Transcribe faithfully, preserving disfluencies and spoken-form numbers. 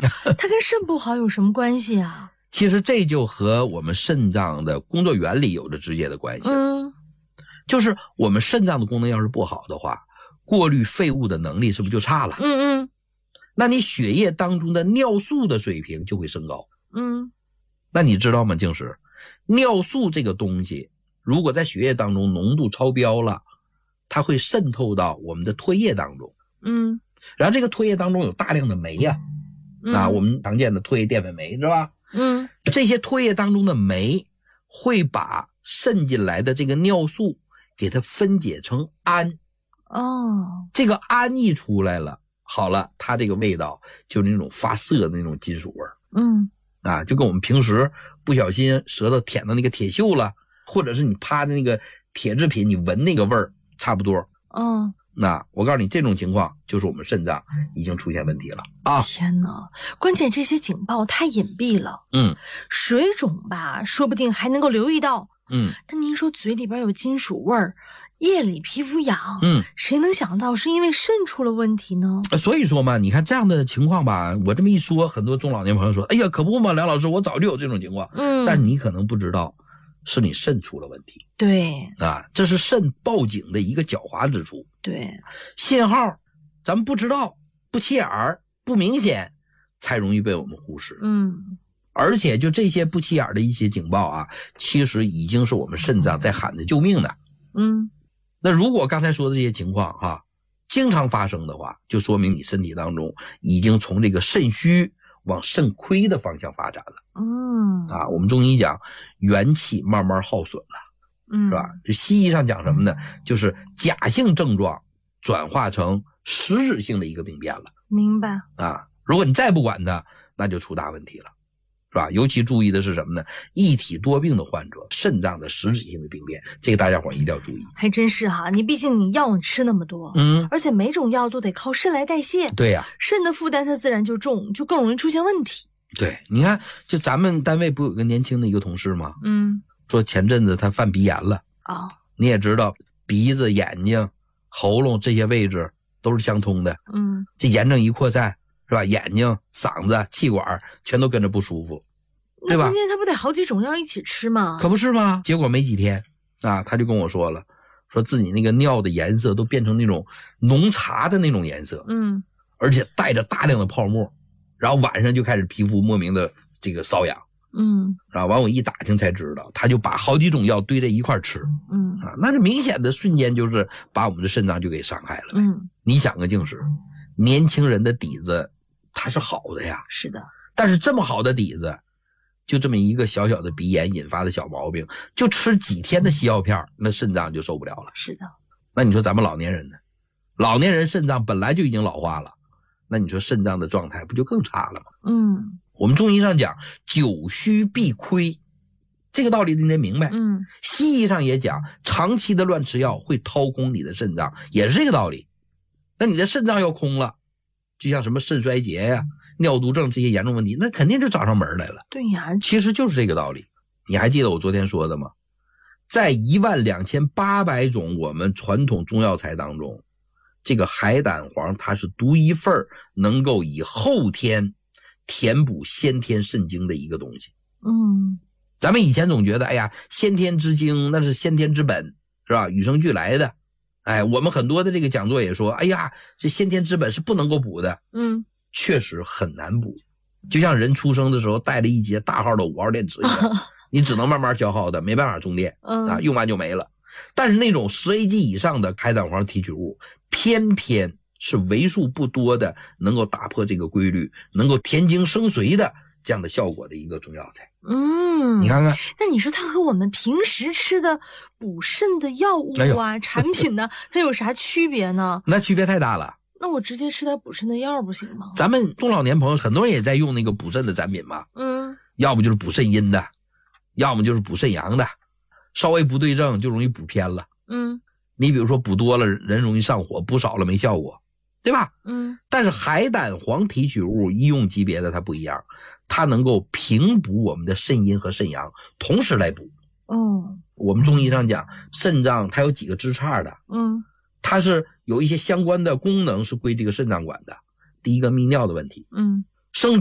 它跟肾不好有什么关系啊？ 其实这就和我们肾脏的工作原理有着直接的关系。 嗯， 就是我们肾脏的功能要是不好的话，过滤废物的能力是不是就差了？ 嗯嗯， 那你血液当中的尿素的水平就会升高。 嗯， 那你知道吗，静石，尿素这个东西如果在血液当中浓度超标了，它会渗透到我们的唾液当中。 嗯， 然后这个唾液当中有大量的酶呀、 嗯、 啊，我们常见的唾液淀粉酶是吧？ 嗯， 这些唾液当中的酶会把渗进来的这个尿素给它分解成氨。 哦， 这个氨一出来了，好了，它这个味道就是那种发涩的那种金属味儿。 嗯， 啊，就跟我们平时不小心舌头舔到那个铁锈了，或者是你趴的那个铁制品，你闻那个味儿差不多。 哦， 那我告诉你，这种情况就是我们肾脏已经出现问题了啊！ 天哪，关键这些警报太隐蔽了。 嗯， 水肿吧，说不定还能够留意到。 嗯， 但您说嘴里边有金属味儿，夜里皮肤痒， 嗯， 谁能想到是因为肾出了问题呢？ 所以说嘛，你看这样的情况吧，我这么一说，很多中老年朋友说，哎呀，可不嘛，梁老师，我早就有这种情况。 嗯， 但你可能不知道，是你肾出了问题。 对啊，这是肾报警的一个狡猾之处。 对， 信号咱们不知道，不起眼儿，不明显，才容易被我们忽视。 嗯， 而且就这些不起眼的一些警报啊，其实已经是我们肾脏在喊着救命呢。 嗯， 那如果刚才说的这些情况哈、啊，经常发生的话，就说明你身体当中已经从这个肾虚往肾亏的方向发展了。 嗯， 啊，我们中医讲元气慢慢耗损了。 嗯， 是吧？西医上讲什么呢？就是假性症状转化成实质性的一个病变了。 明白啊，如果你再不管它，那就出大问题了，是吧？尤其注意的是什么呢？一体多病的患者，肾脏的实质性的病变，这个大家伙一定要注意。 还真是哈，你毕竟你药你吃那么多， 嗯， 而且每种药都得靠肾来代谢， 对呀、啊， 肾的负担它自然就重，就更容易出现问题。 对，你看，就咱们单位不有个年轻的一个同事吗？ 嗯， 说前阵子他犯鼻炎了啊、哦， 你也知道，鼻子、眼睛、喉咙这些位置都是相通的。 嗯， 这炎症一扩散，是吧？眼睛、嗓子、气管全都跟着不舒服，对吧？ 关键他不得好几种药一起吃吗？ 可不是吗？结果没几天啊，他就跟我说了，说自己那个尿的颜色都变成那种浓茶的那种颜色， 嗯， 而且带着大量的泡沫，然后晚上就开始皮肤莫名的这个瘙痒。 嗯， 然后完我一打听才知道，他就把好几种药堆在一块吃。 嗯啊，那这明显的瞬间就是把我们的肾脏就给伤害了。 嗯， 你想个净是，年轻人的底子它是好的呀， 是的， 但是这么好的底子，就这么一个小小的鼻炎引发的小毛病，就吃几天的西药片，那肾脏就受不了了。 是的， 那你说咱们老年人呢？老年人肾脏本来就已经老化了，那你说肾脏的状态不就更差了吗？ 嗯， 我们中医上讲久虚必亏，这个道理你得明白。 嗯， 西医上也讲长期的乱吃药会掏空你的肾脏，也是这个道理。那你的肾脏要空了，就像什么肾衰竭呀、尿毒症这些严重问题，那肯定就找上门来了。 对呀， 其实就是这个道理。你还记得我昨天说的吗？在一万两千八百种我们传统中药材当中，这个海胆黄它是独一份能够以后天填补先天肾精的一个东西。 嗯， 咱们以前总觉得，哎呀，先天之精那是先天之本，是吧？与生俱来的。哎，我们很多的这个讲座也说，哎呀，这先天之本是不能够补的。 嗯， 确实很难补，就像人出生的时候带了一节大号的五号电池一样，你只能慢慢消耗的，没办法充电， 嗯啊，用完就没了。但是那种十 A G 以上的海胆黄提取物，偏偏是为数不多的能够打破这个规律，能够填精生髓的这样的效果的一个中药材。 嗯， 你看看， 那你说它和我们平时吃的补肾的药物啊、哎、产品呢，它有啥区别呢？ 那区别太大了。 那我直接吃点补肾的药不行吗？ 咱们中老年朋友很多人也在用那个补肾的产品嘛， 嗯， 要么就是补肾阴的，要么就是补肾阳的，稍微不对症就容易补偏了。 嗯， 你比如说补多了人容易上火，补少了没效果，对吧？ 嗯， 但是海胆黄提取物医用级别的它不一样，它能够平补我们的肾阴和肾阳，同时来补。 哦， 我们中医上讲肾脏它有几个支叉的， 嗯， 它是有一些相关的功能是归这个肾脏管的。第一个泌尿的问题， 嗯， 生